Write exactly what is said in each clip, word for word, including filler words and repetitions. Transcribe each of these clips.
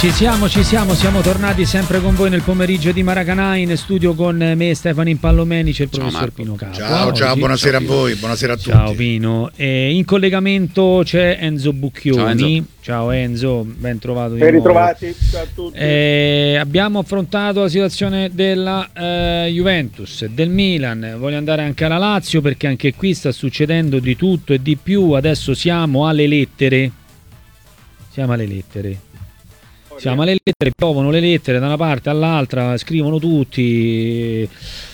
Ci siamo, ci siamo, siamo tornati sempre con voi nel pomeriggio di Maracanã, in studio con me Stefano Impallomenici e il professor Marco. Pino Capo. Ciao, Oggi, ciao, buonasera ciao, a voi, buonasera a tutti. Ciao Pino. E in collegamento c'è Enzo Bucchioni. Ciao Enzo, ciao Enzo, ben trovato di ben nuovo. ritrovati, ciao a tutti. Eh, abbiamo affrontato la situazione della eh, Juventus, del Milan, voglio andare anche alla Lazio perché anche qui sta succedendo di tutto e di più. Adesso siamo alle lettere. Siamo alle lettere. Siamo alle lettere, piovono le lettere da una parte all'altra, scrivono tutti.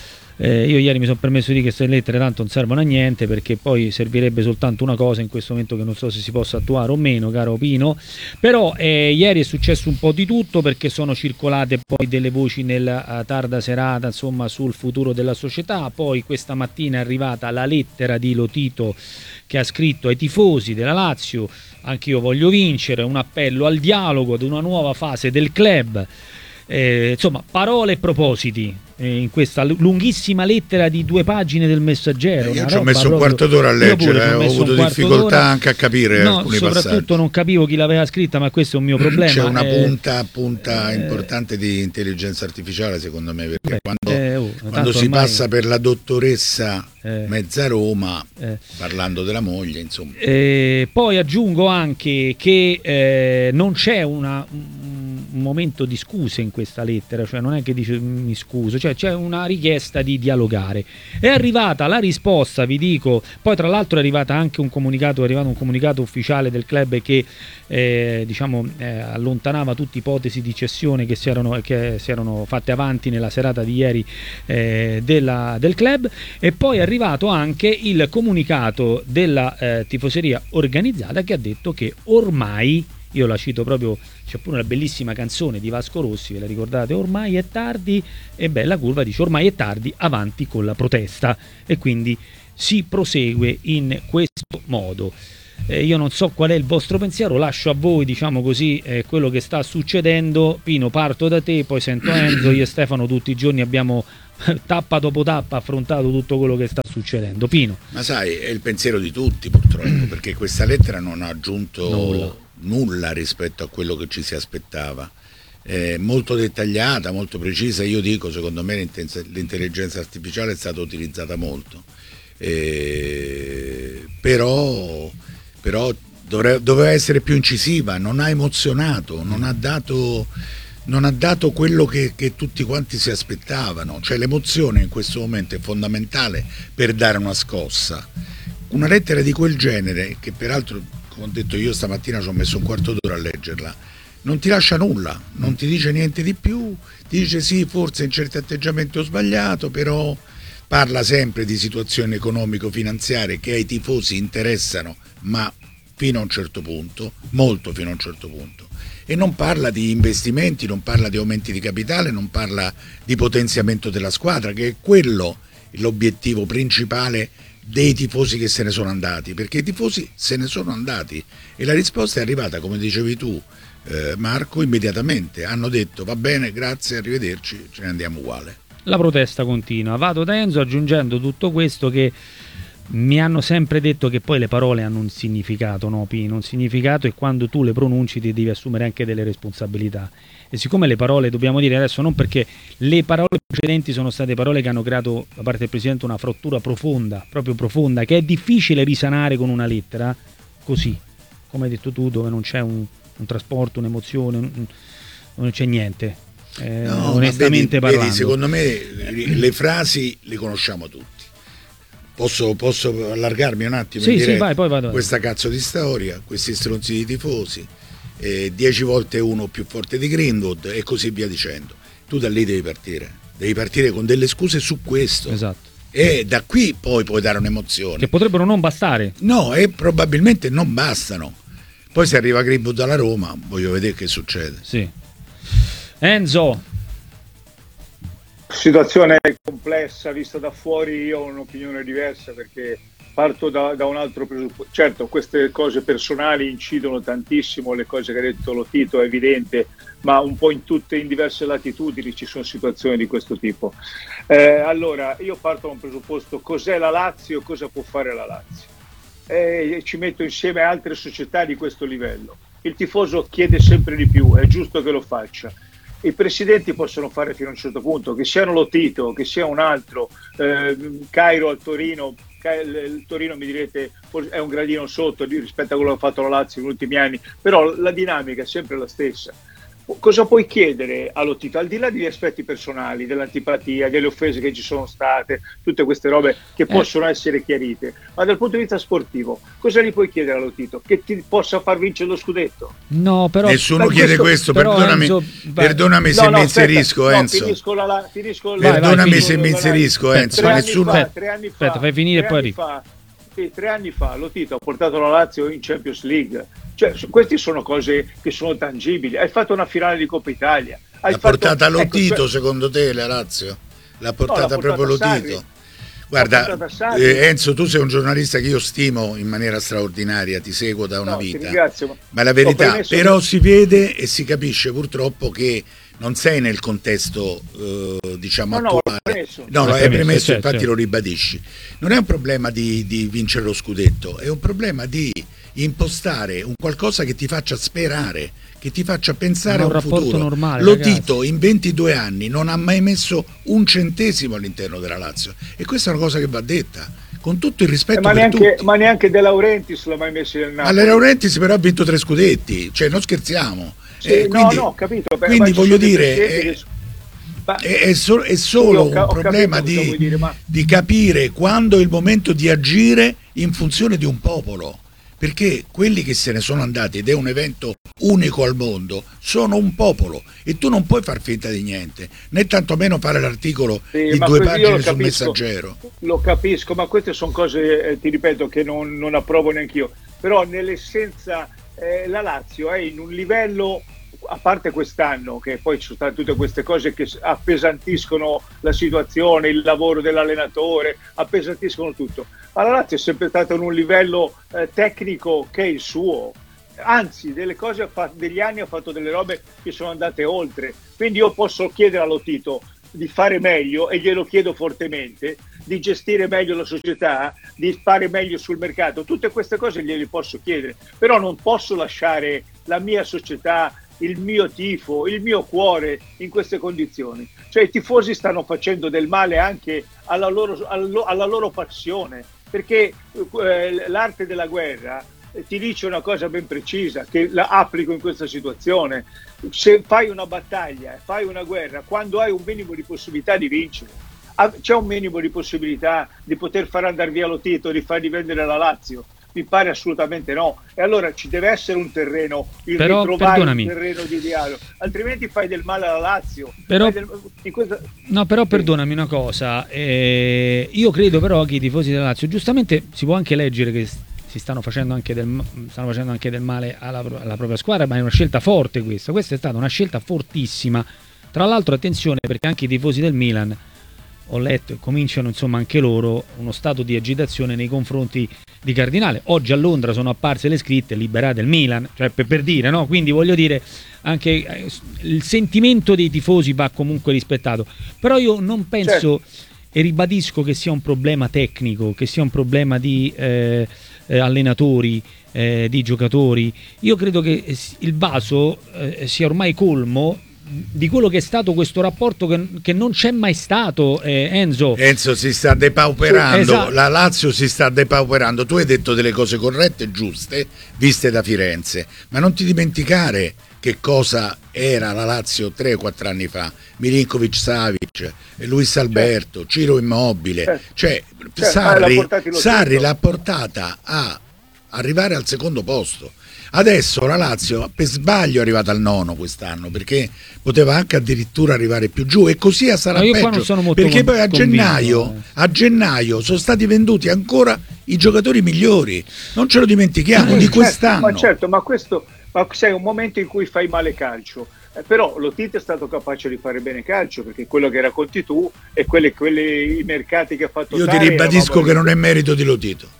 Eh, io ieri mi sono permesso di dire che queste lettere tanto non servono a niente, perché poi servirebbe soltanto una cosa in questo momento che non so se si possa attuare o meno, caro Pino. Però eh, ieri è successo un po' di tutto, perché sono circolate poi delle voci nella tarda serata, insomma, sul futuro della società. Poi questa mattina è arrivata la lettera di Lotito che ha scritto ai tifosi della Lazio: anch'io voglio vincere, un appello al dialogo, ad una nuova fase del club. Eh, insomma, parole e propositi eh, in questa lunghissima lettera di due pagine del Messaggero. Eh, io ci ho messo un quarto d'ora a leggere, eh, ho avuto difficoltà d'ora. anche a capire no, alcuni soprattutto passaggi. Non capivo chi l'aveva scritta, ma questo è un mio problema. C'è una eh, punta, punta eh, importante di intelligenza artificiale, secondo me, perché beh, quando, eh, oh, quando si ormai, passa per la dottoressa eh, mezza Roma, eh, parlando della moglie, insomma. Eh, poi aggiungo anche che eh, non c'è una, un momento di scuse in questa lettera, cioè non è che dice mi scuso, cioè c'è una richiesta di dialogare. È arrivata la risposta, vi dico, poi tra l'altro è arrivata anche un comunicato, è arrivato un comunicato ufficiale del club che eh, diciamo eh, allontanava tutte ipotesi di cessione che si erano, che si erano fatte avanti nella serata di ieri eh, della, del club. E poi è arrivato anche il comunicato della eh, tifoseria organizzata, che ha detto che ormai, io la cito proprio, c'è pure una bellissima canzone di Vasco Rossi, ve la ricordate? Ormai è tardi, e bella curva dice ormai è tardi, avanti con la protesta, e quindi si prosegue in questo modo. Eh, io non so qual è il vostro pensiero, lascio a voi, diciamo così, eh, quello che sta succedendo. Pino, parto da te, poi sento Enzo. Io e Stefano tutti i giorni abbiamo tappa dopo tappa affrontato tutto quello che sta succedendo. Pino. Ma sai, è il pensiero di tutti purtroppo, perché questa lettera non ha aggiunto nulla, nulla rispetto a quello che ci si aspettava. È molto dettagliata, molto precisa. Io dico, secondo me l'intelligenza artificiale è stata utilizzata molto, eh, però, però dovre, doveva essere più incisiva, non ha emozionato, non ha dato... non ha dato quello che, che tutti quanti si aspettavano. Cioè l'emozione in questo momento è fondamentale per dare una scossa. Una lettera di quel genere, che peraltro, come ho detto io stamattina, ci ho messo un quarto d'ora a leggerla, non ti lascia nulla, non ti dice niente di più, ti dice sì, forse in certi atteggiamenti ho sbagliato, però parla sempre di situazioni economico-finanziarie che ai tifosi interessano, ma fino a un certo punto, molto fino a un certo punto. E non parla di investimenti, non parla di aumenti di capitale, non parla di potenziamento della squadra, che è quello l'obiettivo principale dei tifosi che se ne sono andati, perché i tifosi se ne sono andati e la risposta è arrivata, come dicevi tu eh, Marco, immediatamente. Hanno detto va bene, grazie, arrivederci, ce ne andiamo uguale. La protesta continua. Vado da Enzo aggiungendo tutto questo, che mi hanno sempre detto che poi le parole hanno un significato, no Pino? Un significato, e quando tu le pronunci ti devi assumere anche delle responsabilità. E siccome le parole, dobbiamo dire adesso, non perché le parole precedenti sono state parole che hanno creato da parte del Presidente una frattura profonda, proprio profonda, che è difficile risanare con una lettera così, come hai detto tu, dove non c'è un, un trasporto, un'emozione, un, non c'è niente. Eh, no, onestamente vedi, parlando. Vedi, secondo me le frasi le conosciamo tutti. Posso, posso allargarmi un attimo? Sì, sì, vai, poi vado. Questa cazzo di storia, questi stronzi di tifosi, eh, dieci volte uno più forte di Greenwood e così via dicendo. Tu da lì devi partire, devi partire con delle scuse su questo. Esatto. E da qui poi puoi dare un'emozione. Che potrebbero non bastare. No, e probabilmente non bastano. Poi se arriva Greenwood alla Roma, voglio vedere che succede. Sì. Enzo. Situazione complessa, vista da fuori io ho un'opinione diversa, perché parto da, da un altro presupposto. Certo, queste cose personali incidono tantissimo, le cose che ha detto Lotito è evidente, ma un po' in tutte, in diverse latitudini ci sono situazioni di questo tipo. Eh, allora, io parto da un presupposto: cos'è la Lazio, cosa può fare la Lazio? E ci metto insieme altre società di questo livello. il tifoso chiede sempre di più, è giusto che lo faccia. I presidenti possono fare fino a un certo punto, che siano lo Tito, che sia un altro, eh, Cairo al Torino, il Torino mi direte è un gradino sotto rispetto a quello che ha fatto la Lazio negli ultimi anni, però la dinamica è sempre la stessa. Cosa puoi chiedere allo Tito, al di là degli aspetti personali, dell'antipatia, delle offese che ci sono state, tutte queste robe che possono essere chiarite, ma dal punto di vista sportivo cosa gli puoi chiedere allo Tito? Che ti possa far vincere lo scudetto? No, però nessuno chiede questo, questo perdonami, Enzo, perdonami se no, no, mi inserisco aspetta, Enzo no, finisco la, finisco la, perdonami vai, se mi inserisco Enzo, tre nessuno anni fa, tre anni fa, aspetta, fai finire tre poi anni fa, sì, tre anni fa lo Tito ha portato la Lazio in Champions League. Cioè, queste sono cose che sono tangibili. Hai fatto una finale di Coppa Italia. Hai l'ha fatto... portata lo ecco, Tito, cioè... secondo te, la Lazio? L'ha portata, no, l'ha portata proprio lo Tito? Guarda, eh, Enzo, tu sei un giornalista che io stimo in maniera straordinaria, ti seguo da una no, vita. Ringrazio, ma... ma la verità, però che... si vede e si capisce purtroppo che non sei nel contesto eh, diciamo no, attuale. No, premesso. No, lo hai premesso, certo, infatti certo. Lo ribadisci. Non è un problema di, di vincere lo scudetto, è un problema di impostare un qualcosa che ti faccia sperare, che ti faccia pensare a un, un futuro normale, lo ragazzi. Tito in ventidue anni non ha mai messo un centesimo all'interno della Lazio e questa è una cosa che va detta con tutto il rispetto eh, ma, per neanche, tutti. Ma neanche De Laurentiis l'ha mai messo nel Napoli. Ma De Laurentiis però ha vinto tre scudetti, cioè non scherziamo. Sì, eh, quindi, no, no, capito. Beh, quindi voglio dire è, che... ma... è, è, so, è solo sì, un problema di, dire, ma... di capire quando è il momento di agire in funzione di un popolo, perché quelli che se ne sono andati, ed è un evento unico al mondo, sono un popolo e tu non puoi far finta di niente, né tantomeno fare l'articolo sì, di due pagine sul capisco, Messaggero. Lo capisco, ma queste sono cose, eh, ti ripeto, che non, non approvo neanche io, però nell'essenza eh, la Lazio è in un livello, a parte quest'anno, che poi ci sono state tutte queste cose che appesantiscono la situazione, il lavoro dell'allenatore, appesantiscono tutto, ma la Lazio è sempre stata in un livello eh, tecnico che è il suo, anzi delle cose degli anni ha fatto delle robe che sono andate oltre, quindi io posso chiedere allo Tito di fare meglio e glielo chiedo fortemente, di gestire meglio la società, di fare meglio sul mercato, tutte queste cose gliele posso chiedere, però non posso lasciare la mia società, il mio tifo, il mio cuore in queste condizioni. Cioè i tifosi stanno facendo del male anche alla loro, alla loro passione, perché eh, l'arte della guerra eh, ti dice una cosa ben precisa, che la applico in questa situazione: se fai una battaglia, fai una guerra, quando hai un minimo di possibilità di vincere, c'è un minimo di possibilità di poter far andare via lo Tito, di far rivendere la Lazio? Mi pare assolutamente no, e allora ci deve essere un terreno, il però, ritrovare perdonami. un terreno di dialogo, altrimenti fai del male alla Lazio. Però, del... questa... no, però perdonami una cosa, eh, io credo però che i tifosi della Lazio, giustamente si può anche leggere che si stanno facendo anche del, stanno facendo anche del male alla, alla propria squadra, ma è una scelta forte questa, questa è stata una scelta fortissima. Tra l'altro attenzione, perché anche i tifosi del Milan, ho letto, cominciano insomma anche loro uno stato di agitazione nei confronti di Cardinale. Oggi a Londra sono apparse le scritte liberate il Milan, cioè per, per dire, no? Quindi voglio dire, anche eh, il sentimento dei tifosi va comunque rispettato, però io non penso, certo, e ribadisco che sia un problema tecnico, che sia un problema di eh, eh, allenatori, eh, di giocatori. Io credo che il vaso eh, sia ormai colmo di quello che è stato questo rapporto che, che non c'è mai stato, eh, Enzo. Enzo si sta depauperando, sì, esatto. La Lazio si sta depauperando. Tu hai detto delle cose corrette e giuste, viste da Firenze, ma non ti dimenticare che cosa era la Lazio tre o quattro anni fa. Milinkovic, Savic, Luis Alberto, certo, Ciro Immobile, certo, cioè certo, Sarri, Sarri l'ha portata a arrivare al secondo posto. Adesso la Lazio per sbaglio è arrivata al nono quest'anno, perché poteva anche addirittura arrivare più giù, e così sarà peggio, perché poi a gennaio, a gennaio sono stati venduti ancora i giocatori migliori, non ce lo dimentichiamo, di quest'anno. Ma certo, ma questo ma sei un momento in cui fai male calcio, eh, però lo Tito è stato capace di fare bene calcio, perché quello che racconti tu e quelle, quelle, i mercati che ha fatto io Tare, ti ribadisco che non è merito di Lotito.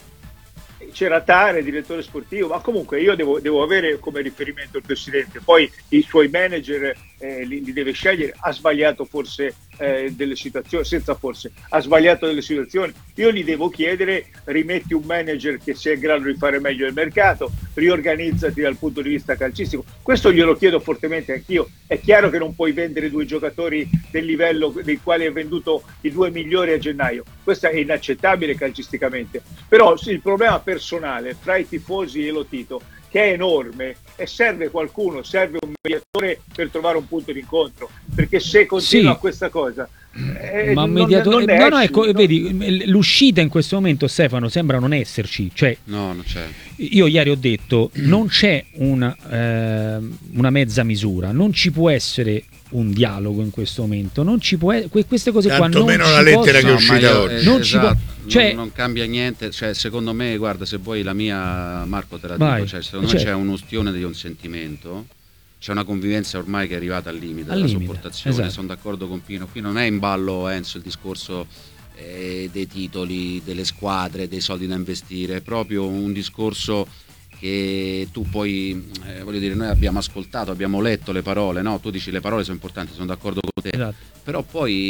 C'era Tare, direttore sportivo, ma comunque io devo, devo avere come riferimento il presidente, poi i suoi manager eh, li, li deve scegliere, ha sbagliato forse eh, delle situazioni, senza forse, ha sbagliato delle situazioni, io gli devo chiedere rimetti un manager che sia in grado di fare meglio il mercato, riorganizzati dal punto di vista calcistico, questo glielo chiedo fortemente anch'io. È chiaro che non puoi vendere due giocatori del livello dei quali hai venduto i due migliori a gennaio, questo è inaccettabile calcisticamente, però il problema personale fra i tifosi e lo Tito che è enorme, e serve qualcuno, serve un mediatore per trovare un punto di incontro, perché se continua sì. questa cosa eh, ma non, mediatore, non no, no, esci, ecco, no? vedi, l'uscita in questo momento, Stefano, sembra non esserci, cioè no, non c'è. Io ieri ho detto non c'è una, eh, una mezza misura, non ci può essere un dialogo in questo momento, non ci può, queste cose qua tanto non meno ci la lettera possono, che è uscita io, oggi eh, non esatto, ci può, cioè, non, non cambia niente, cioè, secondo me, guarda, se vuoi la mia, Marco, te la vai, dico, cioè, secondo certo. me c'è un'ustione di un sentimento, c'è una convivenza ormai che è arrivata al limite al della limite, sopportazione, esatto. sono d'accordo con Pino, qui non è in ballo, Enzo, il discorso eh, dei titoli, delle squadre, dei soldi da investire, è proprio un discorso che tu poi, eh, voglio dire, noi abbiamo ascoltato, abbiamo letto le parole, no? Tu dici le parole sono importanti, sono d'accordo con te, esatto. però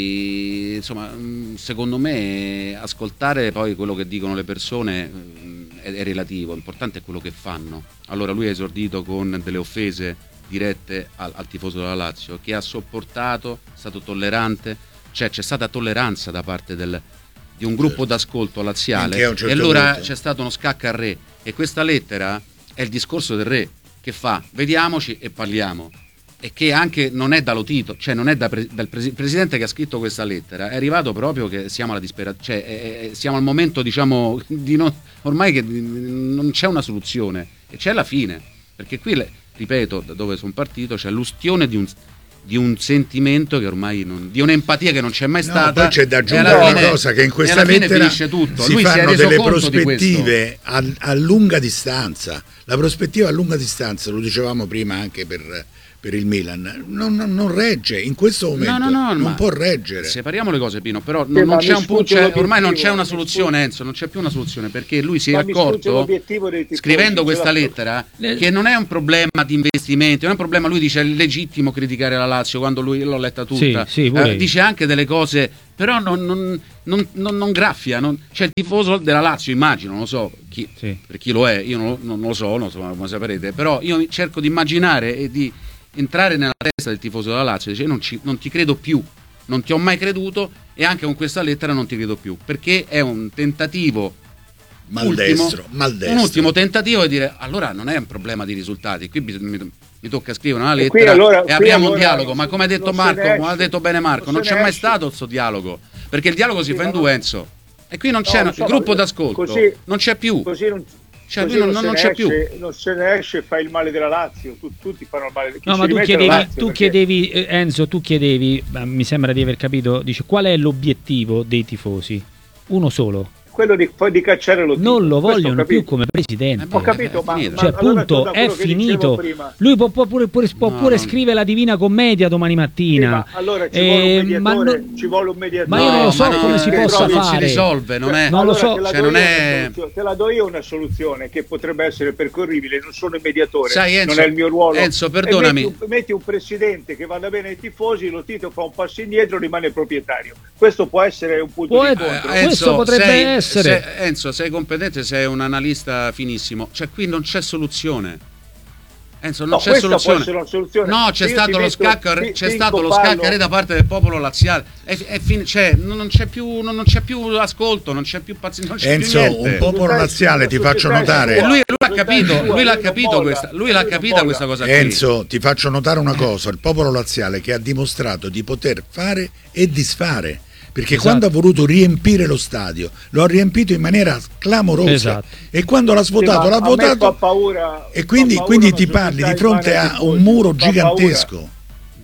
poi, insomma, secondo me ascoltare poi quello che dicono le persone è, è relativo, l'importante è quello che fanno. Allora lui ha esordito con delle offese dirette al, al tifoso della Lazio, che ha sopportato, è stato tollerante, cioè c'è stata tolleranza da parte del, di un gruppo d'ascolto laziale, certo. E allora c'è stato uno scacco al re, e questa lettera è il discorso del re che fa vediamoci e parliamo, e che anche non è da Lotito, cioè non è da pre, dal presi, presidente che ha scritto questa lettera, è arrivato proprio che siamo alla disperazione, cioè è, è, siamo al momento, diciamo, di non, ormai che non c'è una soluzione e c'è la fine, perché qui, ripeto, da dove sono partito, c'è l'ustione di un di un sentimento che ormai non, di un'empatia che non c'è mai stata. No, poi c'è da aggiungere una fine, cosa, che in questa lettera tutto. si Lui fanno si è delle conto prospettive a, a lunga distanza. La prospettiva a lunga distanza, lo dicevamo prima anche per, per il Milan, non, non, non regge in questo momento, no, no, no, non può reggere. Separiamo le cose, Pino, però non, non c'è un punto, cioè, ormai non c'è una soluzione, Enzo, non c'è più una soluzione, perché lui si è accorto, scrivendo questa lettera, che non è un problema di investimenti, non è un problema, lui dice è legittimo criticare la Lazio, quando lui l'ho letta tutta, sì, sì, eh, dice anche delle cose, però non, non, non, non, non graffia, non, c'è il tifoso della Lazio, immagino, non lo so chi, sì. Per chi lo è, io non, non lo so, non so come saprete, però io cerco di immaginare e di entrare nella testa del tifoso della Lazio, dice non, ci, non ti credo più, non ti ho mai creduto, e anche con questa lettera non ti credo più, perché è un tentativo maldestro, ultimo, maldestro. un ultimo tentativo di dire allora non è un problema di risultati, qui mi, mi, mi tocca scrivere una lettera e, allora, e apriamo allora un dialogo, ma come ha detto Marco, come ha detto bene Marco, non, non c'è mai esce. stato questo dialogo, perché il dialogo sì, si fa in due, Enzo, e qui non c'è no, so, il gruppo d'ascolto, così, non c'è più, così non, cioè, non, non, non c'è esce, più, non se ne esce e fai il male della Lazio, tu, tutti fanno il male. No, ma tu chiedevi, tu chiedevi Enzo, tu chiedevi, mi sembra di aver capito, dice qual è l'obiettivo dei tifosi? Uno solo. Quello di, di cacciare lo Tito. Non lo vogliono più come presidente. Ho capito, ma, ma cioè, allora punto, è finito. Lui può, può pure, pure, può no, pure non... scrivere la Divina Commedia domani mattina. Sì, allora ci, eh, vuole un mediatore, ma non... ci vuole un mediatore. Ma io non lo so no, come no, si possa non fare. Si risolve, non è. Non allora, lo so. Te la, cioè, non è... te la do io una soluzione che potrebbe essere percorribile. Non sono il mediatore, sai, Enzo, non è il mio ruolo. Enzo, perdonami. Metti un, metti un presidente che vada bene ai tifosi, lo Tito fa un passo indietro, rimane proprietario. Questo può essere un punto può di incontro. Eh, questo potrebbe sei, essere. Sei, Enzo, sei competente, sei un analista finissimo, cioè qui non c'è soluzione, Enzo, non no, c'è soluzione. Una soluzione No, c'è io stato lo scacco, ti, c'è ti stato lo scacco da parte del popolo laziale. È, è fin- cioè, non c'è più, non, non c'è più ascolto, non c'è più pazienza. Enzo, più un popolo laziale, ti faccio notare. Lui, lui l'ha capito, lui l'ha capito questa, lui l'ha capita questa cosa qui. Enzo, ti faccio notare una cosa: il popolo laziale che ha dimostrato di poter fare e disfare. Perché esatto. Quando ha voluto riempire lo stadio lo ha riempito in maniera clamorosa, esatto. E quando l'ha svotato sì, l'ha votato paura, e quindi, quindi ti parli di fronte a un muro gigantesco paura.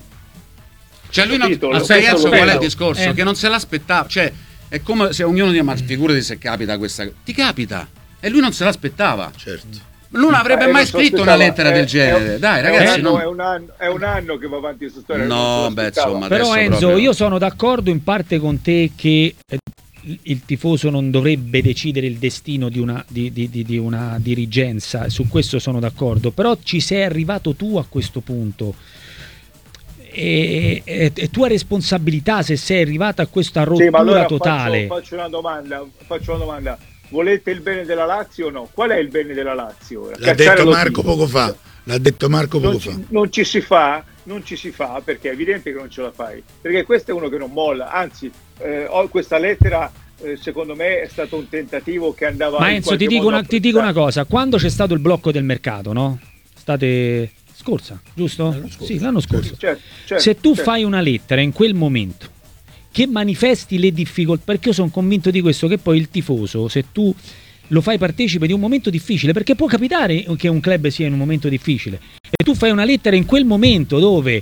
Cioè lui non ha spiegato qual è il discorso, eh. Che non se l'aspettava, cioè è come se ognuno dice ma figurati se capita questa, ti capita, e lui non se l'aspettava, certo. Non avrebbe eh, mai scritto una lettera è, del genere. È, Dai, ragazzi, è un, anno, non... è, un anno, è un anno che va avanti questa storia. No, beh, insomma, però Enzo, proprio... io sono d'accordo in parte con te che il tifoso non dovrebbe decidere il destino di una, di, di, di, di una dirigenza. Su questo sono d'accordo. Però ci sei arrivato tu a questo punto. è, è, è tua responsabilità se sei arrivata a questa rottura sì, ma allora totale. Faccio, faccio una domanda, faccio una domanda. Volete il bene della Lazio o no? Qual è il bene della Lazio? L'ha detto Marco poco fa. L'ha detto Marco poco non fa. Ci, non ci si fa, non ci si fa perché è evidente che non ce la fai. Perché questo è uno che non molla. Anzi, eh, ho questa lettera, eh, secondo me, è stato un tentativo che andava. Ma Enzo, ti dico, una, ti dico una cosa: quando c'è stato il blocco del mercato, no? State scorsa, giusto? L'anno scorso. Sì, l'anno scorso. Certo, certo, se tu certo. fai una lettera in quel momento che manifesti le difficoltà, perché io sono convinto di questo, che poi il tifoso, se tu lo fai partecipe di un momento difficile, perché può capitare che un club sia in un momento difficile, e tu fai una lettera in quel momento dove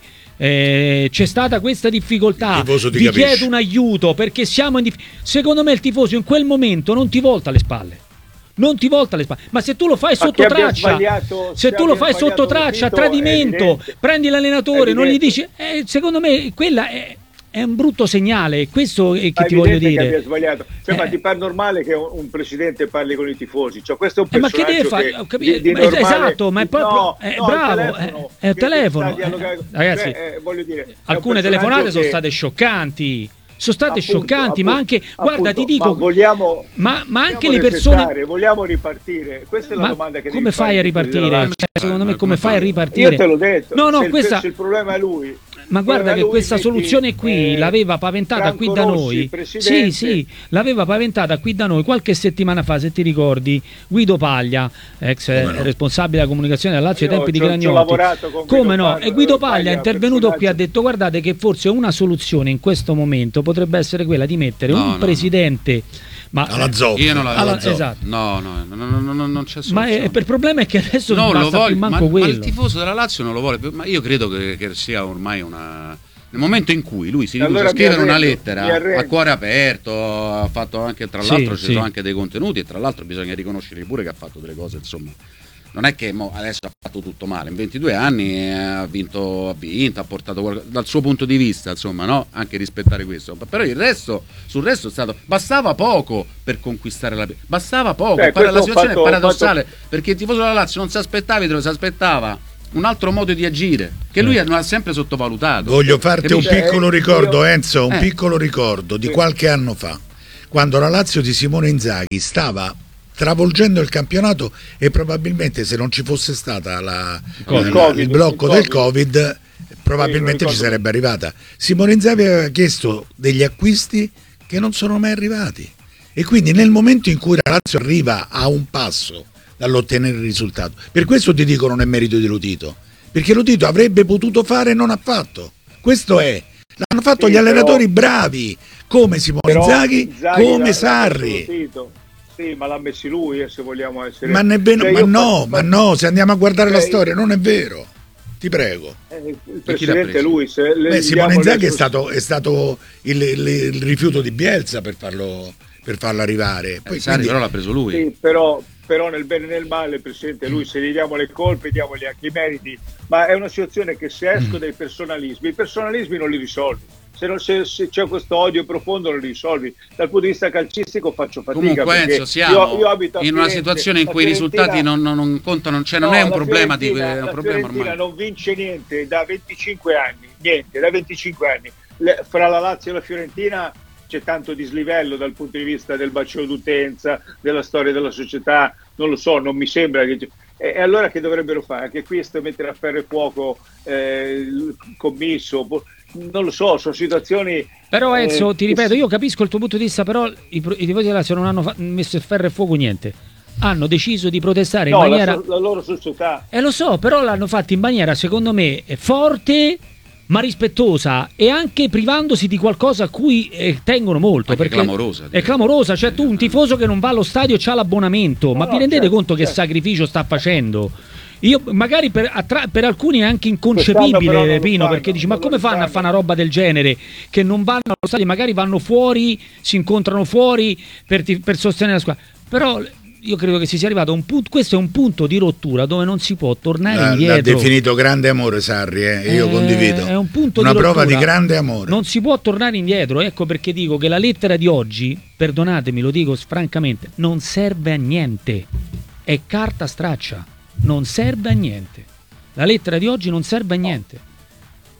eh, c'è stata questa difficoltà, ti vi chiedo un aiuto perché siamo in dif- secondo me il tifoso in quel momento non ti volta le spalle. Non ti volta le spalle, ma se tu lo fai sotto traccia, se tu lo fai sotto traccia, tradimento, prendi l'allenatore, non gli dici, eh, secondo me quella è, è un brutto segnale, questo è che ma ti voglio dire. Che abbia sbagliato. Cioè, eh. ma ti pare normale che un, un presidente parli con i tifosi? Cioè, questo è un eh, ma personaggio che deve fare? che, di, di ma normale... esatto, ma è proprio no, è no, bravo, il telefono, è, è il telefono. Dialogare... Ragazzi, cioè, eh, voglio dire, alcune telefonate sono state scioccanti. Sono state appunto, scioccanti, appunto, ma anche, guarda, appunto, ti dico, ma, vogliamo, ma, ma anche vogliamo le persone, vogliamo ripartire. Questa è la ma domanda che come devi fai a ripartire? Cioè, secondo me, come fai a ripartire? Io te l'ho detto. No, no, se questa... il, se il problema è lui. Ma guarda che questa metti, soluzione qui eh, l'aveva paventata Franco qui da Rossi, noi. Sì, sì, l'aveva paventata qui da noi qualche settimana fa, se ti ricordi, Guido Paglia, ex no. responsabile della comunicazione della Lazio ai tempi di Gragnotti. Come no? E Guido Paglia è intervenuto qui e ha detto: guardate che forse una soluzione in questo momento potrebbe essere quella di mettere no, un no, presidente ma alla Zoppi. Io non la alla, esatto. No, no, no, no, no, no, non c'è soluzione. Ma è, il problema è che adesso no, non lo basta voglio, più manco ma, quello. Ma il tifoso della Lazio non lo vuole più, ma io credo che, che sia ormai una... Nel momento in cui lui si riduce allora a scrivere una lettera a cuore aperto, ha fatto anche, tra l'altro sì, ci sì. sono anche dei contenuti, e tra l'altro bisogna riconoscere pure che ha fatto delle cose, insomma, non è che mo adesso ha fatto tutto male, in ventidue anni ha vinto, ha vinto, ha portato qualcosa, dal suo punto di vista, insomma, no? Anche rispettare questo, però il resto, sul resto è stato, bastava poco per conquistare la, bastava poco, Beh, poi la situazione fatto, è paradossale, fatto... perché il tifoso della Lazio non si aspettava, si aspettava un altro modo di agire che lui non ha sempre sottovalutato. Voglio farti un piccolo ricordo, Enzo, un eh. piccolo ricordo di qualche anno fa, quando la Lazio di Simone Inzaghi stava travolgendo il campionato e probabilmente se non ci fosse stata la, il, la, COVID, il blocco il del Covid probabilmente ci sarebbe arrivata. Simone Inzaghi aveva chiesto degli acquisti che non sono mai arrivati, e quindi nel momento in cui la Lazio arriva a un passo dall'ottenere il risultato, per questo ti dico non è merito di Lotito, perché Lotito avrebbe potuto fare e non ha fatto. Questo è, l'hanno fatto sì, gli allenatori però, bravi come Simone Inzaghi, come Sarri. Sì, ma l'ha messi lui, eh, se vogliamo essere. Ma, nemmeno, cioè, ma no, faccio... ma no, se andiamo a guardare cioè, la storia, non è vero. Ti prego. Eh, il presidente è lui. Se Beh, Simone Inzaghi è stato, è stato il, il, il rifiuto di Bielsa per farlo, per farlo arrivare. Poi, eh, quindi... però l'ha preso lui. Sì, però, però nel bene e nel male il presidente è lui, se gli diamo le colpe, diamogli anche i meriti. Ma è una situazione che se esco mm. dai personalismi, i personalismi non li risolvi. Se, non, se, se c'è questo odio profondo non li risolvi. Dal punto di vista calcistico faccio fatica. Comunque Enzo, siamo io, io abito in Firenze, una situazione in cui i risultati non, non, non contano, cioè non no, è un problema di è un problema ormai. Non vince niente da venticinque anni, niente, da venticinque anni. Le, fra la Lazio e la Fiorentina c'è tanto dislivello dal punto di vista del bacino d'utenza, della storia della società, non lo so, non mi sembra che... E, e allora che dovrebbero fare? Anche qui sto a mettere a ferro e fuoco eh, il commisso... non lo so, sono situazioni. Però Enzo, eh, ti ripeto, io capisco il tuo punto di vista, però i, i tifosi della Lazio non hanno fa- messo a ferro e fuoco niente. Hanno deciso di protestare no, in maniera la, so- la loro società. E eh, lo so, però l'hanno fatto in maniera secondo me forte ma rispettosa, e anche privandosi di qualcosa a cui eh, tengono molto, anche perché clamorosa, è clamorosa, cioè tu un tifoso che non va allo stadio c'ha l'abbonamento, no, ma no, vi rendete certo, conto certo. che sacrificio sta facendo? Io magari per, attra- per alcuni è anche inconcepibile, Pino, fanno, perché dici ma come fanno a fare una roba del genere, che non vanno allo stadio, magari vanno fuori, si incontrano fuori per, ti- per sostenere la squadra, però io credo che si sia arrivato a un punto, questo è un punto di rottura dove non si può tornare l'ha, indietro. L'ha definito grande amore Sarri, eh? Io eh, condivido, è un punto una di prova rottura. di grande amore, non si può tornare indietro, ecco perché dico che la lettera di oggi, perdonatemi, lo dico francamente, non serve a niente, è carta straccia, non serve a niente, la lettera di oggi non serve a niente.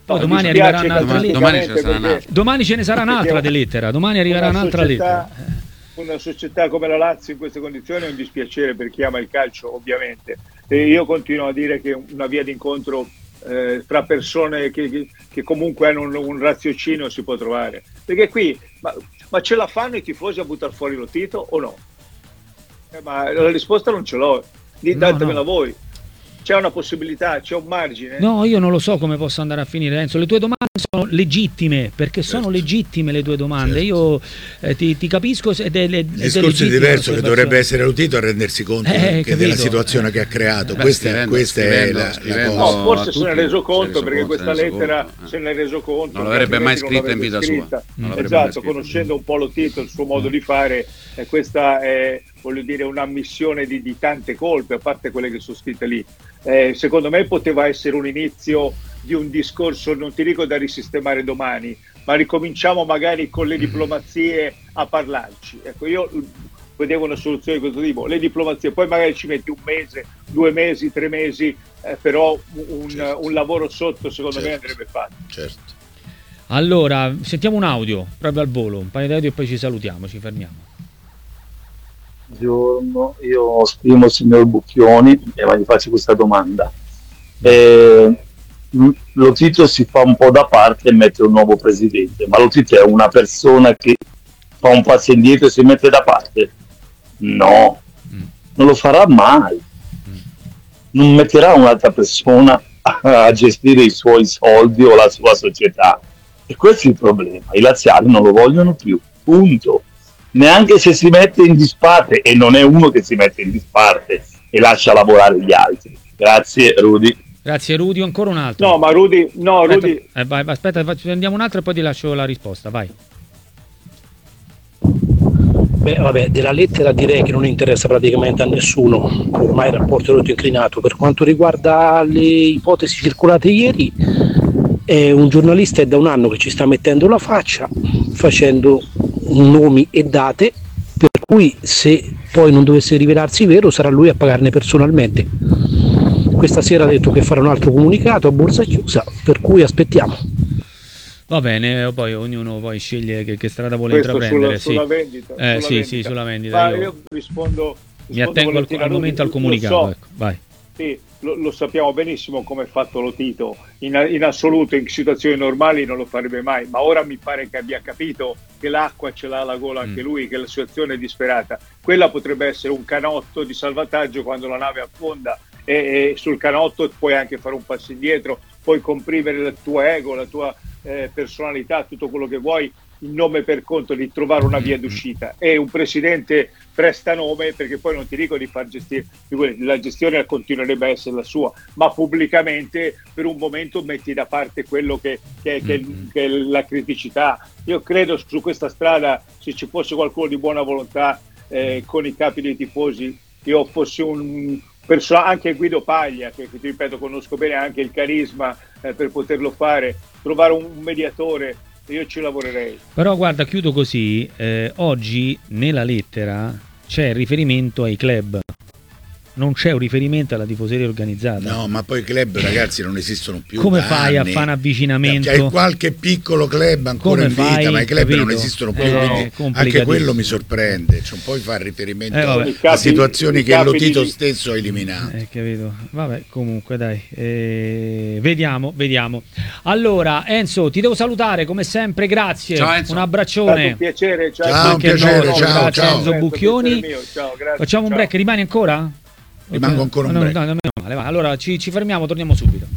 Poi No, domani dispiace arriverà un'altra domani- lettera. domani ce ne sarà perché- un'altra. Domani ce ne sarà perché un'altra di lettera, domani arriverà una un'altra società- lettera. Una società come la Lazio in queste condizioni è un dispiacere per chi ama il calcio, ovviamente. E io continuo a dire che una via d'incontro eh, fra persone che, che- che comunque hanno un, un raziocinio si può trovare. Perché qui, ma, ma ce la fanno i tifosi a buttare fuori lo Tito o no? Eh, ma la risposta non ce l'ho. Di- No, Datemela no. voi. C'è una possibilità, c'è un margine? No, io non lo so come possa andare a finire, Enzo. Le tue domande sono legittime, perché sono Certo. legittime le tue domande. Certo. Io eh, ti, ti capisco ed è, ed è Il discorso è legittima diverso, che dovrebbe l'osservazione. essere Lotito a rendersi conto Eh, che capito. della situazione che ha creato. Beh, questa scrivendo- questa è scrivendo- la, la scrivendo- cosa. No, forse a se ne è tutti, reso se conto ne è reso perché conto, questa se ne è reso lettera conto, eh. se ne è reso conto. Non l'avrebbe mai altrimenti non scritta in vita l'avrebbe sua. scritta. Non l'avrebbe mai Esatto, scritta. conoscendo un po' lo Tito, il suo modo di fare, e questa è, voglio dire, un'ammissione di, di tante colpe, a parte quelle che sono scritte lì. Eh, secondo me poteva essere un inizio di un discorso, non ti dico da risistemare domani, ma ricominciamo magari con le diplomazie a parlarci. Ecco, io vedevo una soluzione di questo tipo, le diplomazie, poi magari ci metti un mese, due mesi, tre mesi, eh, però un, Certo. un lavoro sotto secondo me Certo. andrebbe fatto. Certo. Allora, sentiamo un audio proprio al volo, un paio di audio e poi ci salutiamo, ci fermiamo. Buongiorno, io scrivo il signor Bucchioni e gli faccio questa domanda. Eh, mh, lo Tito si fa un po' da parte e mette un nuovo presidente, ma lo Tito è una persona che fa un passo indietro e si mette da parte? No, Mm. non lo farà mai. Non metterà un'altra persona a gestire i suoi soldi o la sua società. E questo è il problema. I laziali non lo vogliono più. Punto. Neanche se si mette in disparte, e non è uno che si mette in disparte e lascia lavorare gli altri. Grazie Rudy. Grazie Rudy, ancora un altro. No, ma Rudy, no, aspetta, Rudy, eh, vai, vai, aspetta, faccio- andiamo un altro e poi ti lascio la risposta, vai. Beh, vabbè, della lettera direi che non interessa praticamente a nessuno, ormai il rapporto è tutto inclinato. Per quanto riguarda le ipotesi circolate ieri, è un giornalista è da un anno che ci sta mettendo la faccia, facendo nomi e date, per cui se poi non dovesse rivelarsi vero sarà lui a pagarne personalmente. Questa sera ha detto che farà un altro comunicato a borsa chiusa, per cui aspettiamo. Va bene, poi ognuno poi sceglie che, che strada vuole questo intraprendere. sulla, sulla sì. vendita. Eh, sulla sì, vendita. sì, sulla vendita. Ma Io io rispondo, mi rispondo attengo al, volentieri a al Rudy. momento al Lo comunicato. so, Ecco, vai. sì, lo, lo sappiamo benissimo come è fatto lo Tito. In, in assoluto, in situazioni normali non lo farebbe mai, ma ora mi pare che abbia capito che l'acqua ce l'ha alla gola anche Mm. lui, che la situazione è disperata. Quella potrebbe essere un canotto di salvataggio quando la nave affonda, e, e sul canotto puoi anche fare un passo indietro, puoi comprimere il tuo ego, la tua eh, personalità, tutto quello che vuoi, in nome per conto di trovare una via d'uscita. E un presidente presta nome, perché poi non ti dico di far gestire, la gestione continuerebbe a essere la sua, ma pubblicamente per un momento metti da parte quello che, che, che, che è la criticità. Io credo su questa strada, se ci fosse qualcuno di buona volontà eh, con i capi dei tifosi, io fossi un perso- anche Guido Paglia, che, che ti ripeto conosco bene, anche il carisma eh, per poterlo fare, trovare un, un mediatore, io ci lavorerei. Però guarda, chiudo così, eh, oggi nella lettera c'è riferimento ai club, non c'è un riferimento alla tifoseria organizzata. No, ma poi i club, ragazzi, non esistono più. Come da fai anni. a fare un avvicinamento? C'è qualche piccolo club ancora Come in vita, fai, ma i club capito? non esistono più, Eh, quindi anche complicatissimo. quello mi sorprende. Cioè, non puoi fare riferimento Eh, vabbè. I a capi- situazioni i che capi lo Tito di- stesso ha eliminato. Eh, capito. Vabbè, comunque dai, eh, vediamo, vediamo. Allora, Enzo, ti devo salutare come sempre, grazie. Ciao, Enzo. Un È stato abbraccione. un piacere, ciao, Ciao, un anche a piacere, noi. ciao, Grazie, ciao. Enzo Bucchioni. piacere mio, ciao, grazie, Facciamo un ciao. break, rimani ancora? Rimango ancora un No, no, break. no, no, meno male, va. Allora ci, ci fermiamo, torniamo subito.